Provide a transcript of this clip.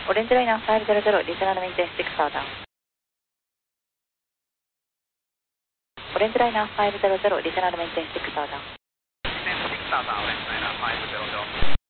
オレンジライナー500、リジョナルメンテンス6アダウン。オレンジライナー500、リジョナルメンテンス6アダウン。 6アダウン、オレンジライナー500。